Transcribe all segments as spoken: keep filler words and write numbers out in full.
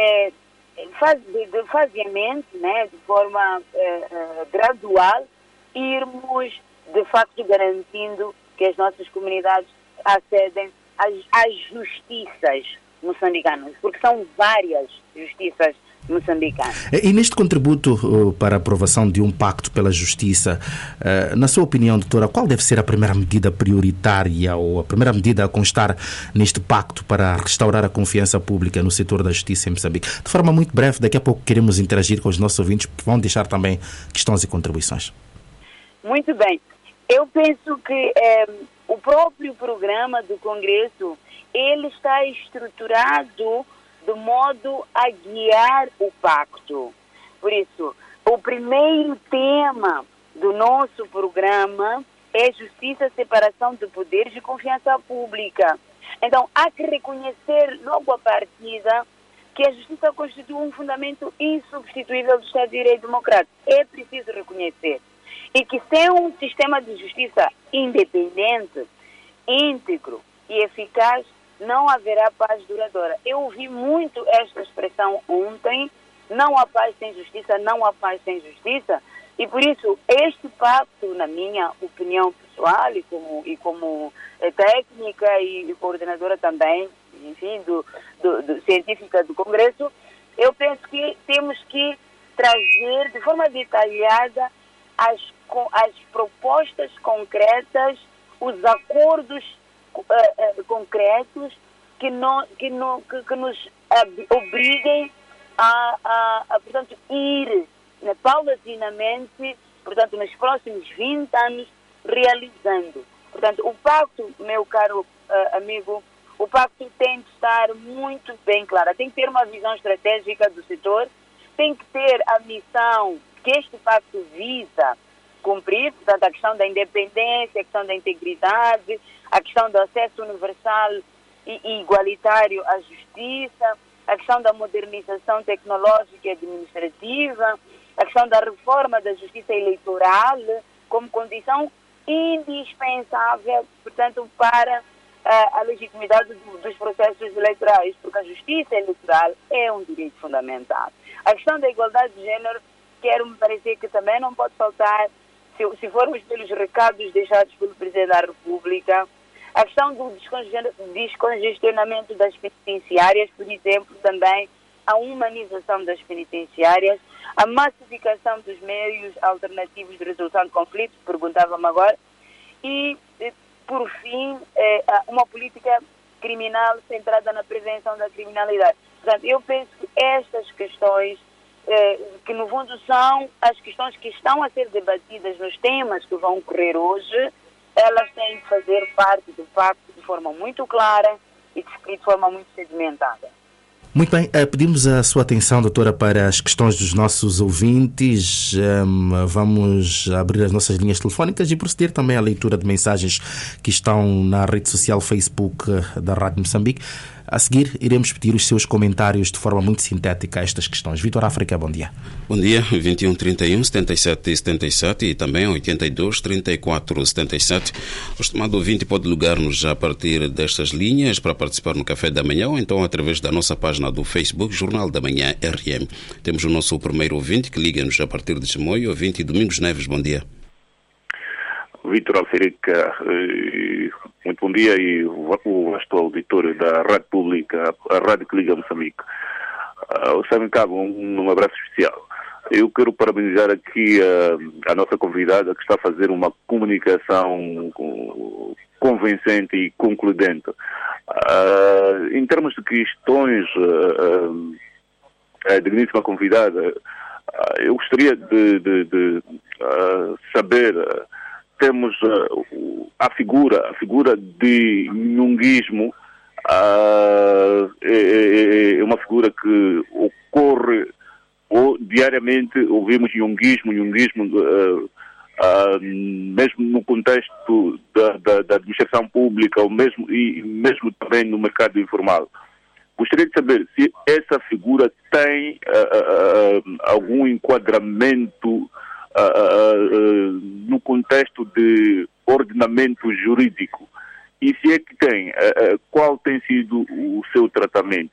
é, faz, de, de faseamento, né, de forma é, é, gradual, irmos de facto garantindo que as nossas comunidades acedem às, às justiças moçambicanas, porque são várias justiças moçambicanas. E neste contributo uh, para a aprovação de um pacto pela justiça, uh, na sua opinião, doutora, qual deve ser a primeira medida prioritária ou a primeira medida a constar neste pacto para restaurar a confiança pública no setor da justiça em Moçambique? De forma muito breve, daqui a pouco queremos interagir com os nossos ouvintes, que vão deixar também questões e contribuições. Muito bem. Eu penso que eh, o próprio programa do Congresso, ele está estruturado de modo a guiar o pacto. Por isso, o primeiro tema do nosso programa é justiça, separação de poderes e confiança pública. Então, há que reconhecer logo à partida que a justiça constitui um fundamento insubstituível do Estado de Direito Democrático. É preciso reconhecer. E que sem um sistema de justiça independente, íntegro e eficaz, não haverá paz duradoura. Eu ouvi muito esta expressão ontem, não há paz sem justiça, não há paz sem justiça, e por isso este pacto, na minha opinião pessoal e como, e como eh, técnica e, e coordenadora também, enfim, do, do, do, científica do Congresso, eu penso que temos que trazer de forma detalhada as, as propostas concretas, os acordos uh, uh, concretos que, no, que, no, que, que nos uh, obriguem a, a, a, portanto, ir né, paulatinamente, portanto, nos próximos vinte anos, realizando. Portanto, o pacto, meu caro uh, amigo, o pacto tem de estar muito bem claro. Tem que ter uma visão estratégica do setor, tem que ter a missão que este pacto visa cumprir, portanto, a questão da independência, a questão da integridade, a questão do acesso universal e, e igualitário à justiça, a questão da modernização tecnológica e administrativa, a questão da reforma da justiça eleitoral como condição indispensável, portanto, para uh, a legitimidade do, dos processos eleitorais, porque a justiça eleitoral é um direito fundamental. A questão da igualdade de género, quero-me parecer que também não pode faltar, se, se formos pelos recados deixados pelo Presidente da República. A questão do descongestionamento das penitenciárias, por exemplo, também a humanização das penitenciárias, a massificação dos meios alternativos de resolução de conflitos, perguntava-me agora, e, por fim, uma política criminal centrada na prevenção da criminalidade. Portanto, eu penso que estas questões, que no fundo são as questões que estão a ser debatidas nos temas que vão ocorrer hoje, elas têm de fazer parte do pacto de forma muito clara e de, de forma muito sedimentada. Muito bem, pedimos a sua atenção, doutora, para as questões dos nossos ouvintes. Vamos abrir as nossas linhas telefónicas e proceder também à leitura de mensagens que estão na rede social Facebook da Rádio Moçambique. A seguir, iremos pedir os seus comentários de forma muito sintética a estas questões. Vitor África, bom dia. Bom dia, vinte e um, trinta e um, setenta e sete, setenta e sete e também oitenta e dois, trinta e quatro, setenta e sete. O estimado ouvinte pode ligar-nos a partir destas linhas para participar no Café da Manhã ou então através da nossa página do Facebook, Jornal da Manhã R M. Temos o nosso primeiro ouvinte que liga-nos a partir de Chimoio, ouvinte Domingos Neves, bom dia. Vitor Alferica, muito bom dia, e o vasto auditório da Rádio Pública, a Rádio que liga Moçambique. Uh, Sabem, cabe um, um abraço especial. Eu quero parabenizar aqui uh, a nossa convidada que está a fazer uma comunicação convincente e concludente. Uh, em termos de questões, uh, uh, a digníssima convidada, uh, eu gostaria de, de, de uh, saber... Uh, temos uh, a figura, a figura de nhunguismo, uh, é, é uma figura que ocorre, ou diariamente ouvimos nhunguismo, nhunguismo, uh, uh, mesmo no contexto da, da, da administração pública, ou mesmo, e mesmo também no mercado informal. Gostaria de saber se essa figura tem uh, uh, algum enquadramento Uh, uh, uh, no contexto de ordenamento jurídico, e se é que tem, uh, uh, qual tem sido o seu tratamento.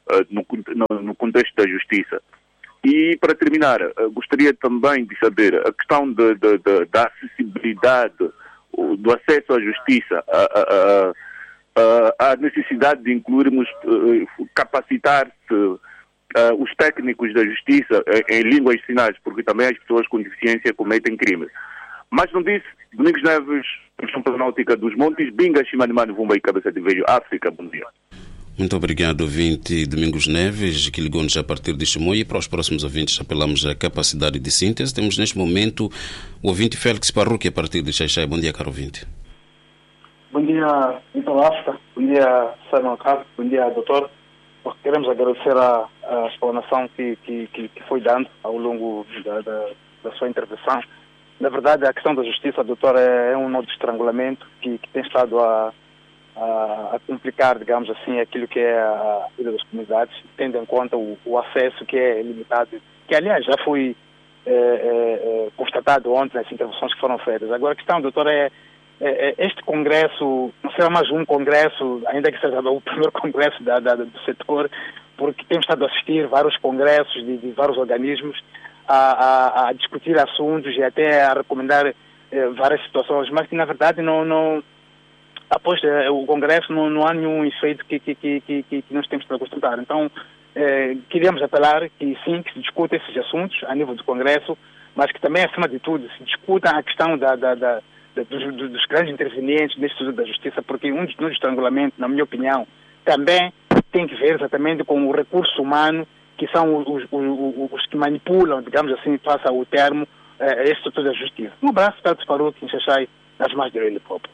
uh, no, no, no contexto da justiça. E, para terminar, uh, gostaria também de saber a questão de, de, de, da acessibilidade, do acesso à justiça, a, a, a, a necessidade de incluirmos, uh, capacitar-se uh, os técnicos da justiça em, em línguas de sinais, porque também as pessoas com deficiência cometem crimes. Mas não disse, Domingos Neves, Comissão Náutica dos Montes, Binga, Chimanimani, Vumba e Cabeça de Velho, África, bom dia. Muito obrigado, ouvinte Domingos Neves, que ligou-nos a partir de Chimoio. E para os próximos ouvintes, apelamos à capacidade de síntese. Temos neste momento o ouvinte Félix Parruque, a partir de Xaixai. Bom dia, caro ouvinte. Bom dia, Vitor África. Bom dia, Simon Cabo. Bom dia, doutor. Queremos agradecer a, a explanação que, que, que foi dando ao longo da, da, da sua intervenção. Na verdade, a questão da justiça, doutor, é, é um nó de estrangulamento que, que tem estado a A, a complicar, digamos assim, aquilo que é a vida das comunidades, tendo em conta o, o acesso que é limitado, que aliás já foi é, é, constatado ontem nas intervenções que foram feitas. Agora a questão, doutor, é, é, é este congresso, não será mais um congresso, ainda que seja o primeiro congresso da, da, do setor, porque temos estado a assistir vários congressos de, de vários organismos a, a, a discutir assuntos e até a recomendar é, várias situações, mas que na verdade não... não após eh, o Congresso não, não há nenhum efeito que, que, que, que, que nós temos para constatar. Então, eh, queríamos apelar que sim, que se discuta esses assuntos a nível do Congresso, mas que também, acima de tudo, se discuta a questão da, da, da, da, dos, dos grandes intervenientes neste estudo da justiça, porque um dos, dos estrangulamentos, na minha opinião, também tem que ver exatamente com o recurso humano, que são os, os, os, os que manipulam, digamos assim, passa o termo, eh, este estudo da justiça. Um abraço, Carlos Faruque, em Xaixai, nas mais de Orelha Popo.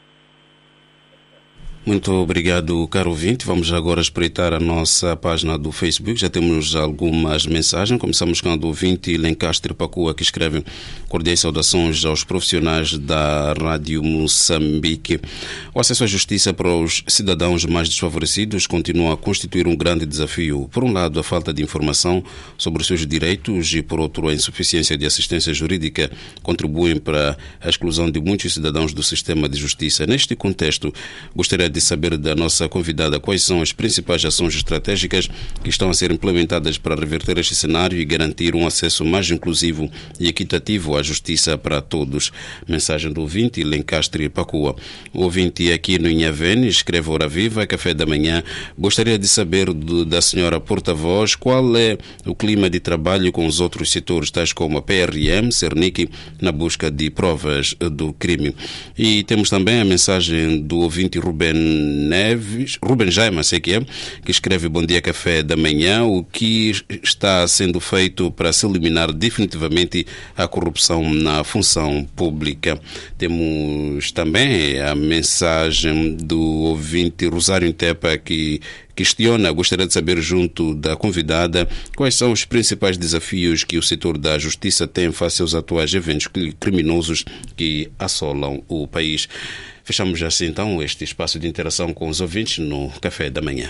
Muito obrigado, caro ouvinte. Vamos agora espreitar a nossa página do Facebook. Já temos algumas mensagens. Começamos com a do ouvinte Lencastre Pacua, que escreve: cordiais saudações aos profissionais da Rádio Moçambique. O acesso à justiça para os cidadãos mais desfavorecidos continua a constituir um grande desafio. Por um lado, a falta de informação sobre os seus direitos e, por outro, a insuficiência de assistência jurídica contribuem para a exclusão de muitos cidadãos do sistema de justiça. Neste contexto, gostaria de saber da nossa convidada quais são as principais ações estratégicas que estão a ser implementadas para reverter este cenário e garantir um acesso mais inclusivo e equitativo à justiça para todos. Mensagem do ouvinte Lencastre Pacua. O ouvinte aqui no Inhavene escreve: Hora Viva, café da manhã. Gostaria de saber do, da senhora porta-voz qual é o clima de trabalho com os outros setores, tais como a P R M, Cernic, na busca de provas do crime. E temos também a mensagem do ouvinte Ruben Neves, Ruben Jaima, sei que é, que escreve: bom dia, café da manhã. O que está sendo feito para se eliminar definitivamente a corrupção na função pública? Temos também a mensagem do ouvinte Rosário Intepa, que questiona, gostaria de saber junto da convidada quais são os principais desafios que o setor da justiça tem face aos atuais eventos criminosos que assolam o país. Fechamos assim então este espaço de interação com os ouvintes no Café da Manhã.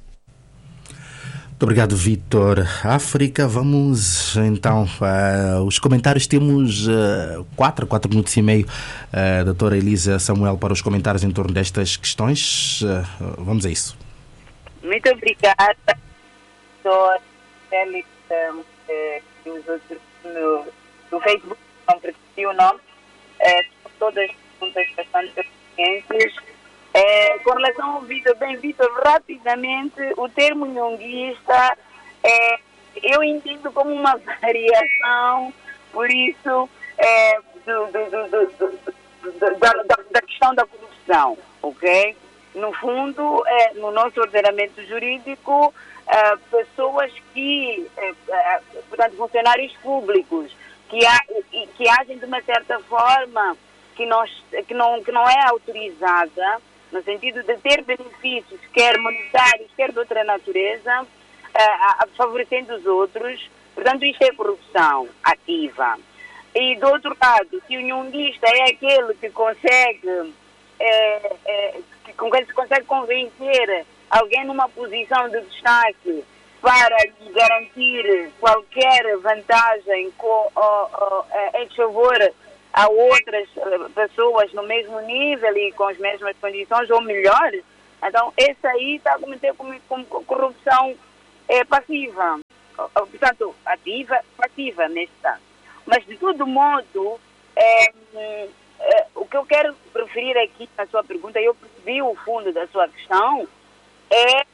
Muito obrigado, Vitor África. Vamos então uh, os comentários. Temos uh, quatro, quatro minutos e meio, uh, doutora Elisa Samuel, para os comentários em torno destas questões. Uh, vamos a isso. Muito obrigada, doutor Félix, que os outros no, no Facebook não preciso o nome, é, todas as perguntas bastante pertinentes. É, com relação ao Vitor, bem, Vitor, rapidamente, o termo nhonguista, é, eu entendo como uma variação, por isso, é, do, do, do, do, do, da, da, da questão da corrupção, ok? No fundo, é, no nosso ordenamento jurídico, é, pessoas que, é, é, portanto, funcionários públicos, que, ha, que agem de uma certa forma que não, que não, que não é autorizada, no sentido de ter benefícios, quer monetários, quer de outra natureza, uh, favorecendo os outros. Portanto, isto é corrupção ativa. E, do outro lado, se o nhonguista é aquele que consegue, é, é, que consegue convencer alguém numa posição de destaque para lhe garantir qualquer vantagem com, oh, oh, em favor a outras pessoas no mesmo nível e com as mesmas condições ou melhores, então esse aí está a cometer com, com, com corrupção é passiva, portanto, ativa, passiva neste caso. Mas, de todo modo, é, é, o que eu quero referir aqui na sua pergunta, eu percebi o fundo da sua questão, é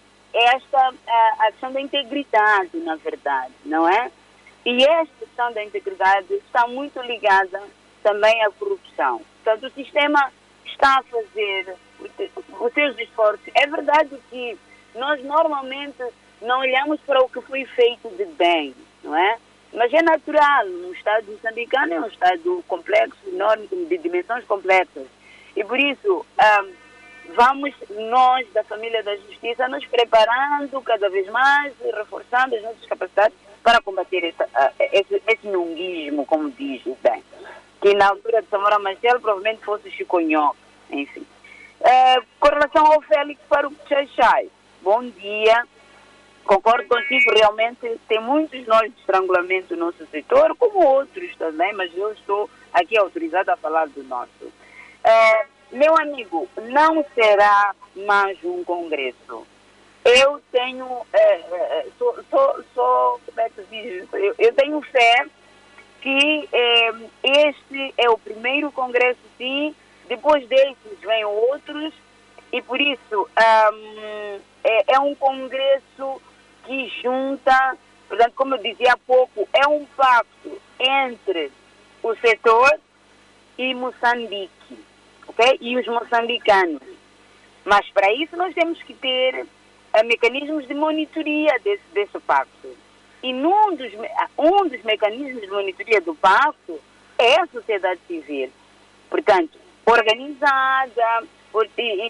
esta a, a questão da integridade, na verdade, não é? E esta questão da integridade está muito ligada também à corrupção. Portanto, o sistema está a fazer os seus esforços. É verdade que nós normalmente não olhamos para o que foi feito de bem, não é? Mas é natural, um Estado moçambicano é um Estado complexo, enorme, de dimensões complexas. E por isso, um, vamos nós, da família da Justiça, nos preparando cada vez mais e reforçando as nossas capacidades para combater esse, esse, esse nunguismo, como diz o bem. Que na altura de Samora Machel provavelmente fosse Chiconhó, enfim. Uh, com relação ao Félix para o Xaixai, bom dia. Concordo contigo, realmente tem muitos nós de estrangulamento no nosso setor, como outros também, mas eu estou aqui autorizada a falar do nosso. Uh, meu amigo, não será mais um congresso. Eu tenho, uh, uh, sou, sou, sou, como é que se diz? Eu, eu tenho fé que uh, este é o primeiro congresso, sim, depois desses vêm outros, e por isso um, é, é um congresso que junta, portanto, como eu dizia há pouco, é um pacto entre o setor e Moçambique, ok? E os moçambicanos. Mas para isso nós temos que ter uh, mecanismos de monitoria desse, desse pacto. E num dos, um dos mecanismos de monitoria do pacto é a sociedade civil. Portanto, organizada, por, e, e,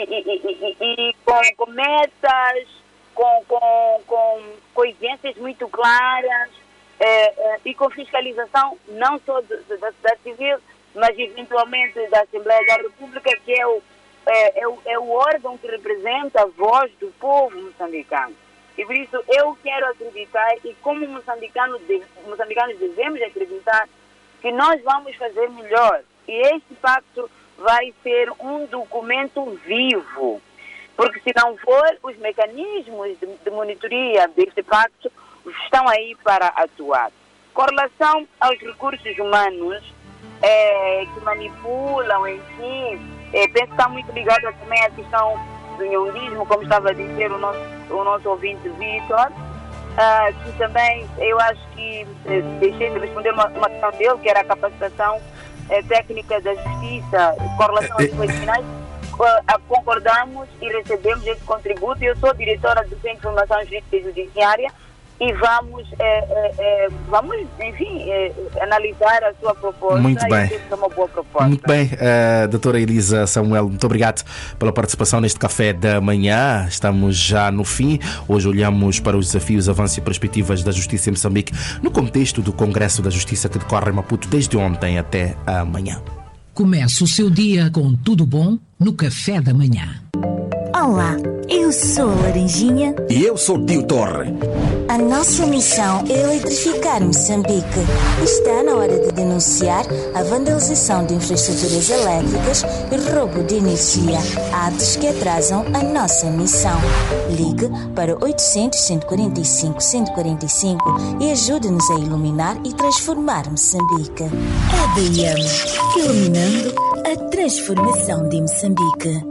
e, e, e com, com metas, com, com, com, com exigências muito claras eh, eh, e com fiscalização não só de, de, da sociedade civil, mas eventualmente da Assembleia da República, que é o, é, é, o, é o órgão que representa a voz do povo moçambicano. E por isso eu quero acreditar, e como moçambicanos, moçambicanos devemos acreditar, que nós vamos fazer melhor. E este pacto vai ser um documento vivo. Porque se não for, os mecanismos de, de monitoria deste pacto estão aí para atuar. Com relação aos recursos humanos é, que manipulam, enfim, é, penso que está muito ligado também à questão do nhonguismo, como estava a dizer o nosso, o nosso ouvinte Vitor, ah, que também eu acho que eh, deixei de responder uma, uma questão dele, que era a capacitação eh, técnica da justiça com relação aos juízes finais. Uh, concordamos e recebemos esse contributo. Eu sou diretora do Centro de Formação Jurídica e Judiciária e vamos, eh, eh, vamos enfim, eh, analisar a sua proposta. Muito bem. E é uma boa proposta. Muito bem, uh, doutora Elisa Samuel, muito obrigado pela participação neste café da manhã. Estamos já no fim. Hoje olhamos para os desafios, avanços e perspectivas da justiça em Moçambique no contexto do Congresso da Justiça que decorre em Maputo desde ontem até amanhã. Começa o seu dia com tudo bom no café da manhã. Olá, eu sou a Laranjinha. E eu sou o Tio Torre. A nossa missão é eletrificar Moçambique. Está na hora de denunciar a vandalização de infraestruturas elétricas e roubo de energia, atos que atrasam a nossa missão. Ligue para oitocentos, cento e quarenta e cinco, cento e quarenta e cinco e ajude-nos a iluminar e transformar Moçambique. A D M, iluminando a transformação de Moçambique.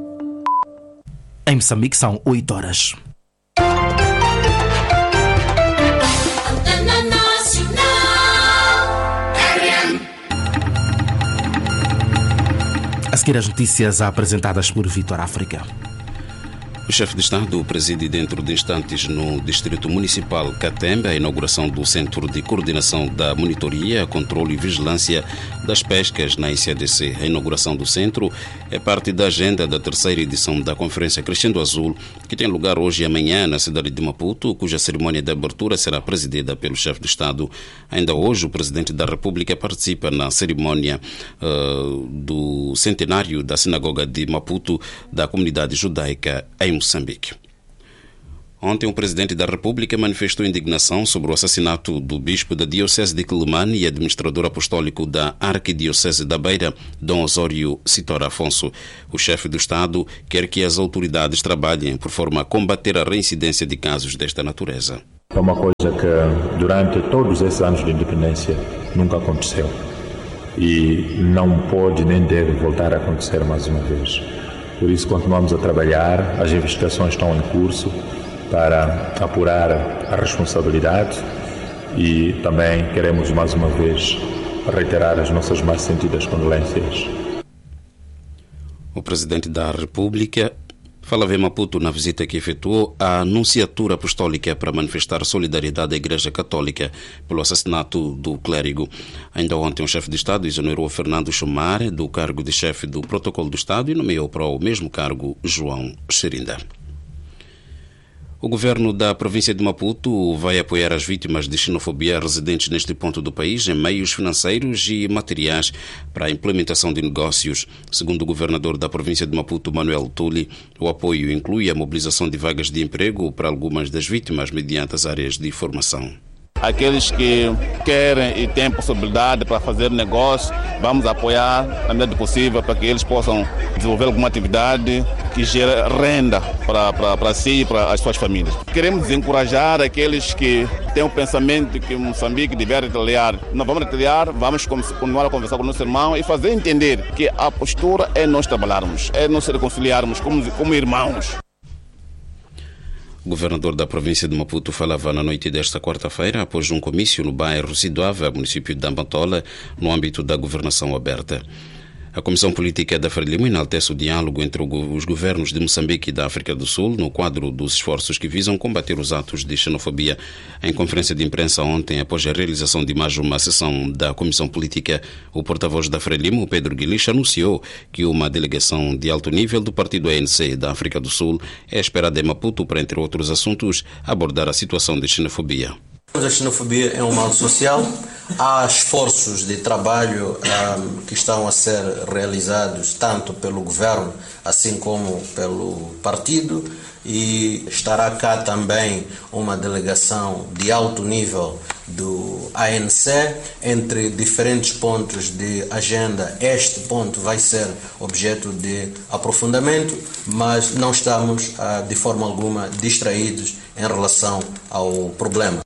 Em Moçambique são oito horas. A seguir as notícias apresentadas por Vitor África. O chefe de Estado preside dentro de instantes no Distrito Municipal Catembe a inauguração do Centro de Coordenação da Monitoria, Controle e Vigilância das Pescas na I C D C. A inauguração do centro é parte da agenda da terceira edição da Conferência Crescendo Azul, que tem lugar hoje e amanhã na cidade de Maputo, cuja cerimônia de abertura será presidida pelo chefe de Estado. Ainda hoje, o Presidente da República participa na cerimônia uh, do centenário da Sinagoga de Maputo da comunidade judaica em Moçambique. Ontem, o Presidente da República manifestou indignação sobre o assassinato do Bispo da Diocese de Quelimane e administrador apostólico da Arquidiocese da Beira, Dom Osório Citora Afonso. O chefe do Estado quer que as autoridades trabalhem por forma a combater a reincidência de casos desta natureza. É uma coisa que durante todos esses anos de independência nunca aconteceu e não pode nem deve voltar a acontecer mais uma vez. Por isso continuamos a trabalhar, as investigações estão em curso para apurar a responsabilidade e também queremos mais uma vez reiterar as nossas mais sentidas condolências. O Presidente da República falava em Maputo na visita que efetuou à Anunciatura Apostólica para manifestar solidariedade à Igreja Católica pelo assassinato do clérigo. Ainda ontem, o chefe de Estado exonerou Fernando Chumare do cargo de chefe do Protocolo do Estado e nomeou para o mesmo cargo João Xerinda. O governo da província de Maputo vai apoiar as vítimas de xenofobia residentes neste ponto do país em meios financeiros e materiais para a implementação de negócios. Segundo o governador da província de Maputo, Manuel Tuli, o apoio inclui a mobilização de vagas de emprego para algumas das vítimas mediante as áreas de formação. Aqueles que querem e têm possibilidade para fazer negócio, vamos apoiar na medida do possível para que eles possam desenvolver alguma atividade que gere renda para, para, para si e para as suas famílias. Queremos encorajar aqueles que têm o pensamento que Moçambique deve retaliar. Não vamos retaliar, vamos continuar a conversar com o nosso irmão e fazer entender que a postura é nós trabalharmos, é nós reconciliarmos como, como irmãos. O governador da província de Maputo falava na noite desta quarta-feira após um comício no bairro Sidoava, município de Ambantola, no âmbito da governação aberta. A Comissão Política da Frelimo enaltece o diálogo entre os governos de Moçambique e da África do Sul no quadro dos esforços que visam combater os atos de xenofobia. Em conferência de imprensa ontem, após a realização de mais uma sessão da Comissão Política, o porta-voz da Frelimo, Pedro Guilish, anunciou que uma delegação de alto nível do partido A N C da África do Sul é esperada em Maputo para, entre outros assuntos, abordar a situação de xenofobia. A xenofobia é um mal social. Há esforços de trabalho um, que estão a ser realizados tanto pelo governo assim como pelo partido, e estará cá também uma delegação de alto nível do A N C entre diferentes pontos de agenda. Este ponto vai ser objeto de aprofundamento, mas não estamos uh, de forma alguma distraídos em relação ao problema.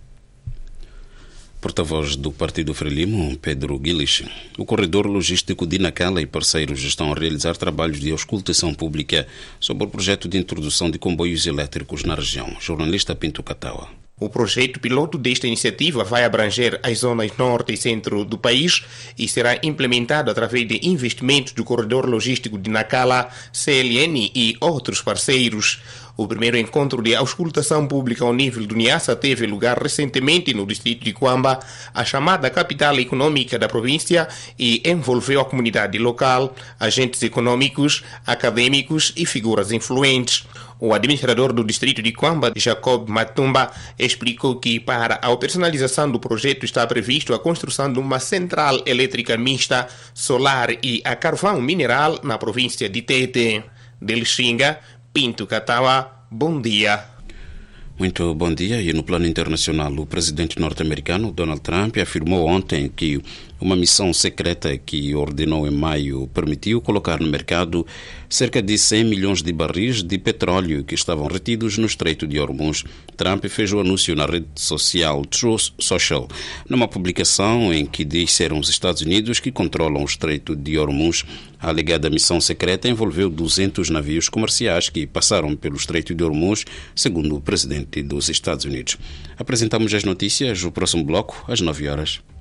Porta-voz do Partido Frelimo, Pedro Guilish. O corredor logístico de Nacala e parceiros estão a realizar trabalhos de auscultação pública sobre o projeto de introdução de comboios elétricos na região. Jornalista Pinto Catawa. O projeto piloto desta iniciativa vai abranger as zonas norte e centro do país e será implementado através de investimentos do corredor logístico de Nacala, C L N e outros parceiros. O primeiro encontro de auscultação pública ao nível do Niassa teve lugar recentemente no distrito de Cuamba, a chamada capital econômica da província, e envolveu a comunidade local, agentes econômicos, acadêmicos e figuras influentes. O administrador do distrito de Cuamba, Jacob Matumba, explicou que para a operacionalização do projeto está previsto a construção de uma central elétrica mista, solar e a carvão mineral na província de Tete. De Lixinga, Pinto Catawa, bom dia. Muito bom dia. E no plano internacional, o presidente norte-americano Donald Trump afirmou ontem que uma missão secreta que ordenou em maio permitiu colocar no mercado cerca de cem milhões de barris de petróleo que estavam retidos no Estreito de Hormuz. Trump fez o anúncio na rede social Truth Social, numa publicação em que diz ser os Estados Unidos que controlam o Estreito de Hormuz. A alegada missão secreta envolveu duzentos navios comerciais que passaram pelo Estreito de Hormuz, segundo o presidente dos Estados Unidos. Apresentamos as notícias, o próximo bloco, às nove horas.